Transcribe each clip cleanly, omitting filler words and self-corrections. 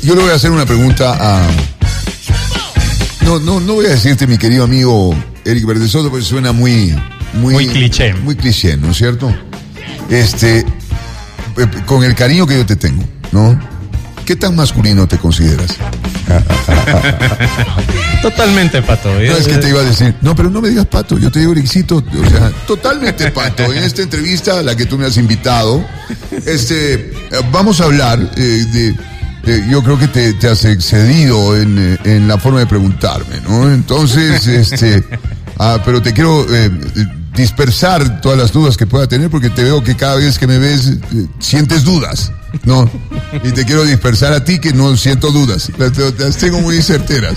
yo le voy a hacer una pregunta a... No voy a decirte, mi querido amigo Eric Verdesoto, porque suena muy cliché. Muy cliché, ¿no es cierto? Con el cariño que yo te tengo, ¿no? ¿Qué tan masculino te consideras? Totalmente, Pato. No, es que te iba a decir, no, pero no me digas Pato, yo te digo Ericito, o sea, totalmente Pato. En esta entrevista a la que tú me has invitado, vamos a hablar yo creo que te has excedido en la forma de preguntarme, ¿no? Entonces, pero te quiero dispersar todas las dudas que pueda tener, porque te veo que cada vez que me ves sientes dudas, ¿no? Y te quiero dispersar a ti, que no siento dudas, las tengo muy certeras.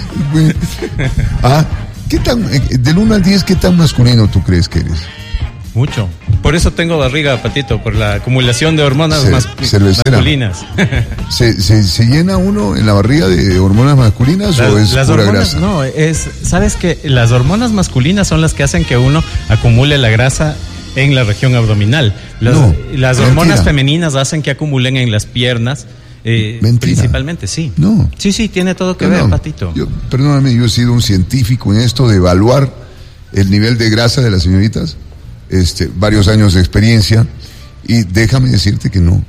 ¿Qué tan, del 1 al 10, qué tan masculino tú crees que eres? Mucho. Por eso tengo barriga, Patito, por la acumulación de hormonas masculinas. ¿Se llena uno en la barriga de hormonas masculinas o es las pura hormonas, grasa? No, ¿sabes qué? Las hormonas masculinas son las que hacen que uno acumule la grasa en la región abdominal. Las hormonas femeninas hacen que acumulen en las piernas, principalmente, sí. No. Sí, tiene todo que ver, Patito. Perdóname, yo he sido un científico en esto de evaluar el nivel de grasa de las señoritas. Varios años de experiencia, y déjame decirte que no.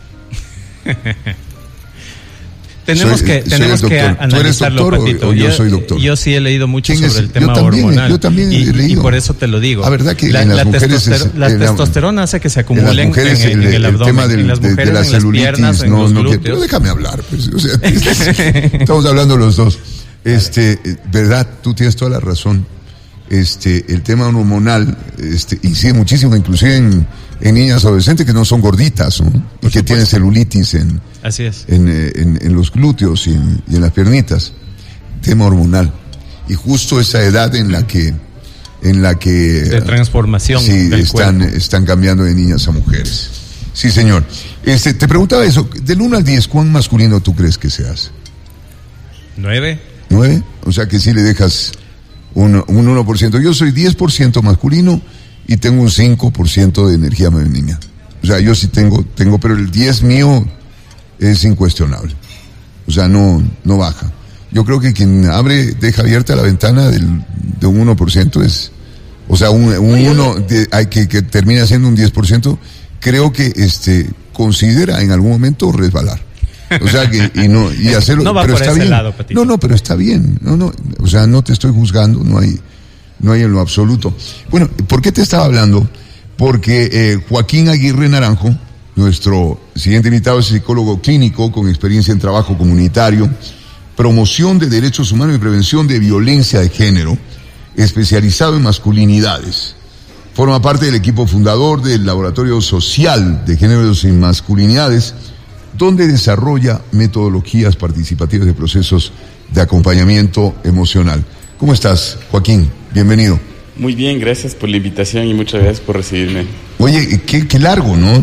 Tenemos que analizarlo, Patito. Yo soy doctor. Yo sí he leído mucho sobre el tema hormonal. Yo también he leído. Y por eso te lo digo. La verdad que en las mujeres la testosterona hace que se acumulen en el abdomen. El tema en las mujeres, de la celulitis, en las piernas, en los glúteos. Pero déjame hablar, pues, o sea, estamos hablando los dos. Verdad, tú tienes toda la razón. El tema hormonal, incide muchísimo, inclusive en niñas adolescentes que no son gorditas, ¿no? Y que tienen celulitis Así es. en los glúteos y en las piernitas. Tema hormonal. Y justo esa edad en la que de transformación del cuerpo. Están cambiando de niñas a mujeres. Sí, señor. Te preguntaba eso, del 1 al 10, ¿cuán masculino tú crees que seas? 9. ¿9? O sea que sí le dejas un 1%. Yo soy 10% masculino y tengo un 5% de energía femenina. O sea, yo sí tengo, pero el 10 mío es incuestionable. O sea, no baja. Yo creo que quien deja abierta la ventana de un 1% es, o sea, que termina siendo un 10%, creo que considera en algún momento resbalar. O sea y hacerlo, no va pero por está ese bien. lado, Patito. No, pero está bien. O sea, no te estoy juzgando, no hay en lo absoluto. Bueno, ¿por qué te estaba hablando? Porque Joaquín Aguirre Naranjo, nuestro siguiente invitado, es psicólogo clínico con experiencia en trabajo comunitario, promoción de derechos humanos y prevención de violencia de género, especializado en masculinidades. Forma parte del equipo fundador del Laboratorio Social de Géneros y Masculinidades, donde desarrolla metodologías participativas de procesos de acompañamiento emocional. ¿Cómo estás, Joaquín? Bienvenido. Muy bien, gracias por la invitación y muchas gracias por recibirme. Oye, qué largo, ¿no?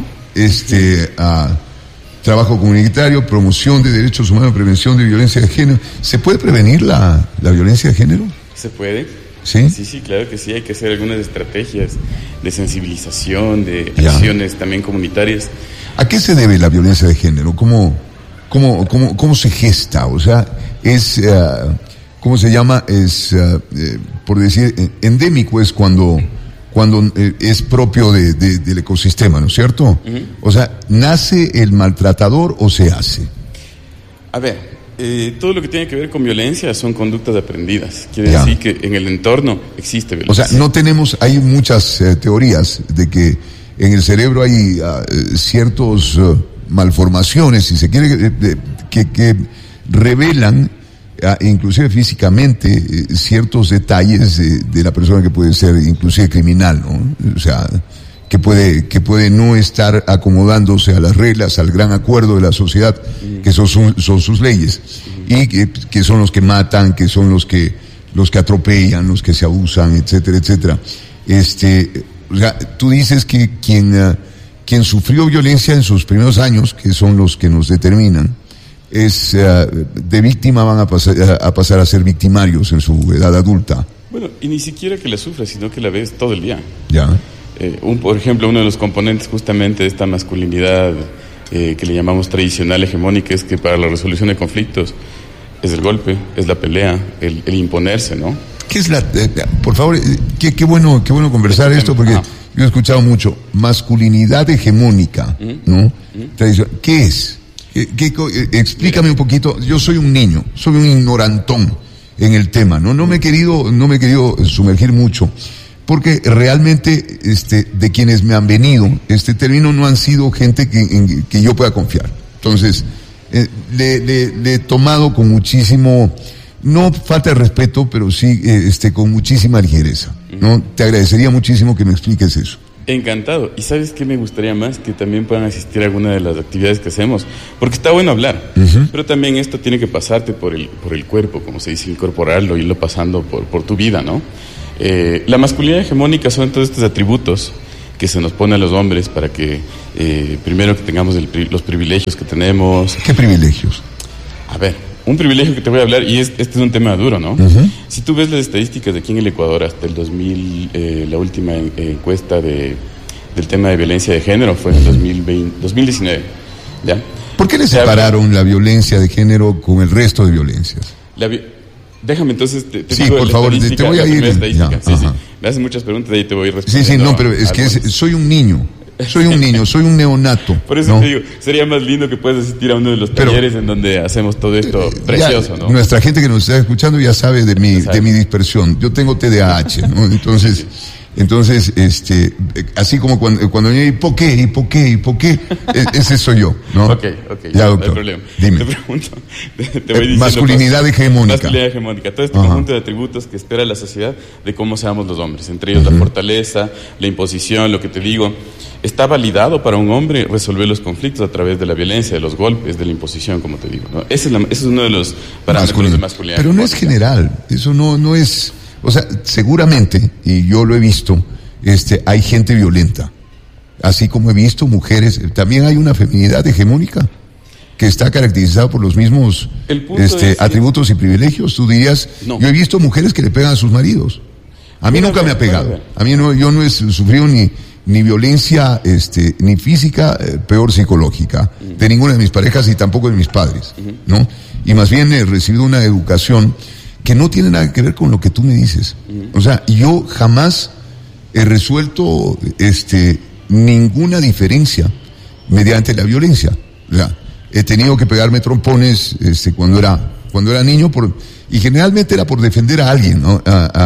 Trabajo comunitario, promoción de derechos humanos, prevención de violencia de género. ¿Se puede prevenir la violencia de género? ¿Se puede? ¿Sí? Sí, claro que sí. Hay que hacer algunas estrategias de sensibilización, de acciones también comunitarias. ¿A qué se debe la violencia de género? ¿Cómo se gesta? O sea, ¿cómo se llama? Por decir, endémico es cuando es propio del ecosistema, ¿no es cierto? Uh-huh. O sea, ¿nace el maltratador o se hace? A ver, todo lo que tiene que ver con violencia son conductas aprendidas. Quiere decir que en el entorno existe violencia. O sea, hay muchas teorías de que en el cerebro hay ciertos malformaciones, si se quiere, que revelan, inclusive físicamente, ciertos detalles de la persona que puede ser inclusive criminal, ¿no? O sea, que puede no estar acomodándose a las reglas, al gran acuerdo de la sociedad, que son sus leyes, y que son los que matan, que son los que atropellan, los que se abusan, etcétera, etcétera. O sea, tú dices que quien sufrió violencia en sus primeros años, que son los que nos determinan, de víctima van a pasar a ser victimarios en su edad adulta. Bueno, y ni siquiera que la sufras, sino que la ves todo el día. Ya. Por ejemplo, uno de los componentes justamente de esta masculinidad que le llamamos tradicional hegemónica, es que para la resolución de conflictos es el golpe, es la pelea, el imponerse, ¿no? ¿Qué es por favor, qué bueno conversar esto, porque yo he escuchado mucho masculinidad hegemónica, ¿no? ¿Qué es? Explícame un poquito. Yo soy un niño, soy un ignorantón en el tema, ¿no? No me he querido sumergir mucho, porque realmente de quienes me han venido este término no han sido gente que yo pueda confiar. Entonces le he tomado con muchísimo, no falta de respeto, pero sí con muchísima ligereza, ¿no? Te agradecería muchísimo que me expliques eso. Encantado. ¿Y sabes qué me gustaría más? Que también puedan asistir a alguna de las actividades que hacemos, porque está bueno hablar, pero también esto tiene que pasarte por el cuerpo, como se dice, incorporarlo, irlo pasando por tu vida, ¿no? La masculinidad hegemónica son todos estos atributos que se nos pone a los hombres para que primero que tengamos los privilegios que tenemos. ¿Qué privilegios? A ver, un privilegio que te voy a hablar, y este es un tema duro, ¿no? Si tú ves las estadísticas de aquí en el Ecuador hasta el 2000, la última encuesta del tema de violencia de género fue en 2019, ¿ya? ¿Por qué le separaron la violencia de género con el resto de violencias? Déjame entonces, te sí, digo por favor, te voy a ir. Ya, sí. Me hacen muchas preguntas y ahí te voy a ir respondiendo. Sí, no, pero es que soy un niño, soy un neonato. Por eso, ¿no? Te digo, sería más lindo que puedas asistir a uno de los talleres en donde hacemos todo esto precioso, ¿no? Nuestra gente que nos está escuchando ya sabe de mi dispersión. Yo tengo TDAH, ¿no? Entonces, así como cuando yo ¿y por qué? Ese soy yo, ¿no? Ok, ya, doctor, no hay problema. Dime. Te pregunto, te voy diciendo. Masculinidad hegemónica. Masculinidad hegemónica. Todo este conjunto de atributos que espera la sociedad de cómo seamos los hombres. Entre ellos la fortaleza, la imposición, lo que te digo. Está validado para un hombre resolver los conflictos a través de la violencia, de los golpes, de la imposición, como te digo, ¿no? Ese es uno de los parámetros de masculinidad. Pero no es general. Eso no es... O sea, seguramente, y yo lo he visto, hay gente violenta. Así como he visto mujeres, también hay una feminidad hegemónica que está caracterizada por los mismos atributos y privilegios. Tú dirías, no. Yo he visto mujeres que le pegan a sus maridos. A mí nunca me ha pegado. A mí yo no he sufrido ni violencia ni física, peor psicológica, de ninguna de mis parejas y tampoco de mis padres, ¿no? Y más bien he recibido una educación que no tiene nada que ver con lo que tú me dices. O sea, yo jamás he resuelto ninguna diferencia mediante la violencia. O sea, he tenido que pegarme trompones cuando era niño y generalmente era por defender a alguien, ¿no?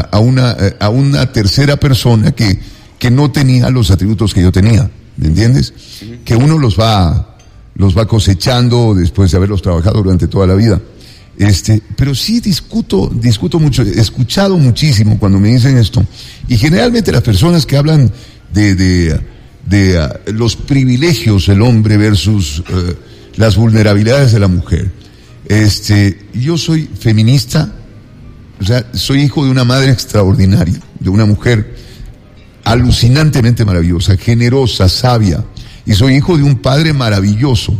A una tercera persona que no tenía los atributos que yo tenía, ¿me entiendes? Que uno los va cosechando después de haberlos trabajado durante toda la vida. Pero sí discuto mucho, he escuchado muchísimo cuando me dicen esto, y generalmente las personas que hablan de los privilegios del hombre versus las vulnerabilidades de la mujer. Yo soy feminista, o sea, soy hijo de una madre extraordinaria, de una mujer alucinantemente maravillosa, generosa, sabia, y soy hijo de un padre maravilloso,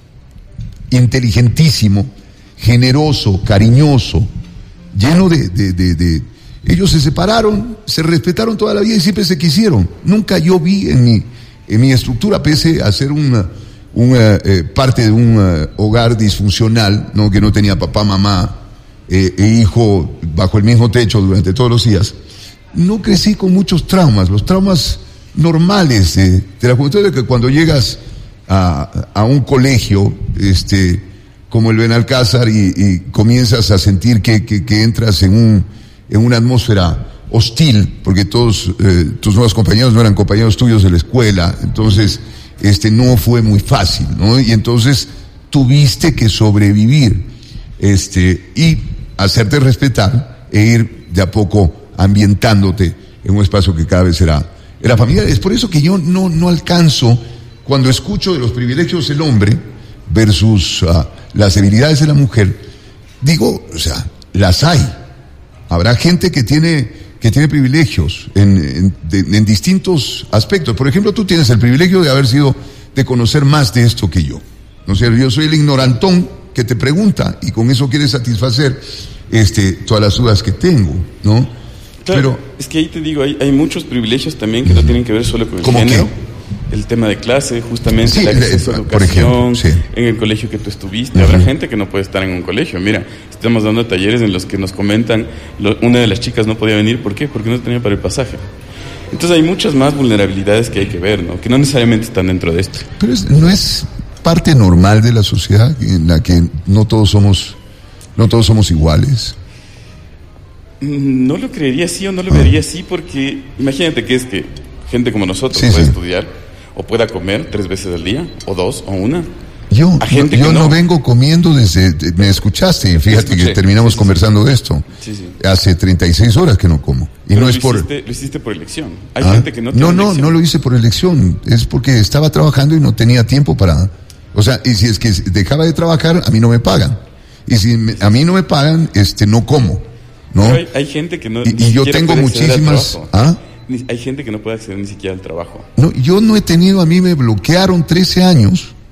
inteligentísimo, generoso, cariñoso, lleno de ellos se separaron, se respetaron toda la vida y siempre se quisieron. Nunca yo vi en mi estructura, pese a ser parte de un hogar disfuncional, ¿no? Que no tenía papá, mamá e hijo bajo el mismo techo durante todos los días, no crecí con muchos traumas, los traumas normales de la juventud, de que cuando llegas a un colegio, como el Benalcázar y comienzas a sentir que entras en una atmósfera hostil, porque todos tus nuevos compañeros no eran compañeros tuyos de la escuela, entonces no fue muy fácil, ¿no? Y entonces tuviste que sobrevivir y hacerte respetar e ir de a poco ambientándote en un espacio que cada vez era familiar. Es por eso que yo no alcanzo, cuando escucho de los privilegios del hombre versus las debilidades de la mujer, digo, o sea, las hay. Habrá gente que tiene privilegios en distintos aspectos. Por ejemplo, tú tienes el privilegio de conocer más de esto que yo. No sé, yo soy el ignorantón que te pregunta y con eso quieres satisfacer todas las dudas que tengo, ¿no? Claro, pero es que ahí te digo, hay muchos privilegios también que no tienen que ver solo con el género. el tema de clase, justamente sí, el acceso a educación, por ejemplo, sí. En el colegio que tú estuviste. Habrá gente que no puede estar en un colegio. Mira, estamos dando talleres en los que nos comentan, una de las chicas no podía venir, ¿por qué? Porque no tenía para el pasaje. Entonces hay muchas más vulnerabilidades que hay que ver, ¿no? Que no necesariamente están dentro de esto. Pero no es parte normal de la sociedad en la que no todos somos iguales. No lo creería así o no lo vería así, porque imagínate que es que gente como nosotros puede estudiar o pueda comer 3 veces al día, o 2, o 1. Yo no vengo comiendo me escuchaste, fíjate que terminamos conversando de esto. Sí. Hace 36 horas que no como. Y no es lo hiciste por elección. Hay gente que no tiene elección. No lo hice por elección, es porque estaba trabajando y no tenía tiempo para... O sea, y si es que dejaba de trabajar, a mí no me pagan. Y si a mí no me pagan, no como, ¿no? Pero hay gente que no... Y yo tengo muchísimas... Hay gente que no puede acceder ni siquiera al trabajo. No, yo no he tenido, a mí me bloquearon 13 años